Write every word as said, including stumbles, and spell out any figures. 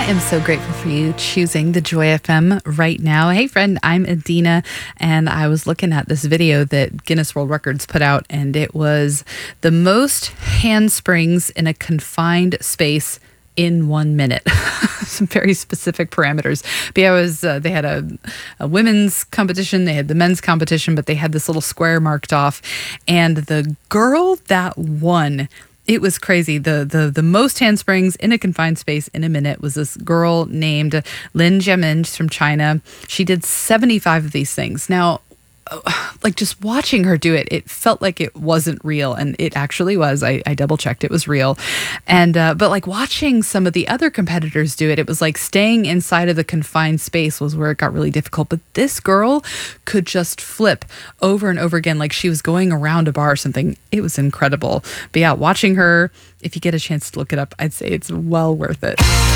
am so grateful for you choosing the Joy F M right now. Hey, friend, I'm Adina, and I was looking at this video that Guinness World Records put out, and it was the most handsprings in a confined space in one minute. Some very specific parameters. But yeah, it was, uh, they had a, a women's competition, they had the men's competition, but they had this little square marked off. And the girl that won, it was crazy. The, the the most handsprings in a confined space in a minute was this girl named Lin Jiamin. She's from China. She did seventy-five of these things. Now, like just watching her do it, it felt like it wasn't real, and it actually was. I, I double checked; it was real. And uh, but like watching some of the other competitors do it, it was like staying inside of the confined space was where it got really difficult. But this girl could just flip over and over again, like she was going around a bar or something. It was incredible. But yeah, watching her, if you get a chance to look it up, I'd say it's well worth it.